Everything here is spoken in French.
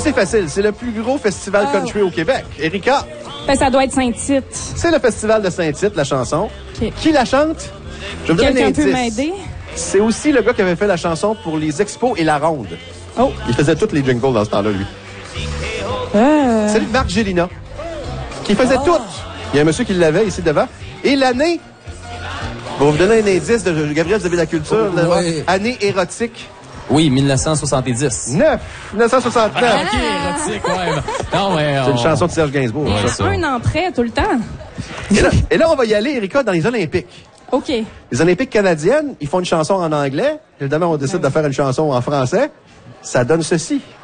assez facile. C'est le plus gros festival country au Québec. Erika? Ben, ça doit être Saint-Tite. C'est le festival de Saint-Tite, la chanson. Okay. Qui la chante? Je vais vous donner un Quelqu'un peut indice. m'aider? C'est aussi le gars qui avait fait la chanson pour les expos et la ronde. Oh. Il faisait tous les jingles dans ce temps-là, lui. C'est Marc Gélina, qui faisait tout. Il y a un monsieur qui l'avait ici devant. Et l'année, pour vous donner un indice de Gabriel, vous avez la culture, année érotique. Oui, 1970. 1969. OK, érotique, ouais. Non, mais C'est une chanson de Serge Gainsbourg. Il y a un entrée tout le temps. Et là, on va y aller, Erika, dans les Olympiques. OK. Les Olympiques canadiennes, ils font une chanson en anglais. Évidemment, on décide de faire une chanson en français. Ça donne ceci.